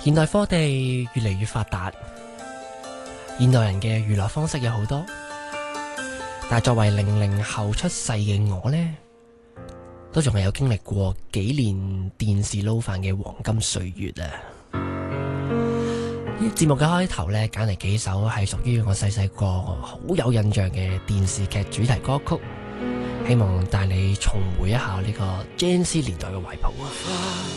現代科技越嚟越發達，現代人嘅娛樂方式有好多，但係作為00後出世嘅我呢，都仲係有經歷過幾年電視撈飯嘅黃金歲月啊！呢節目嘅開頭呢，揀嚟幾首係屬於我細細個好有印象嘅電視劇主題歌曲，希望帶你重回一下呢個 Gen Z 年代嘅懷抱啊！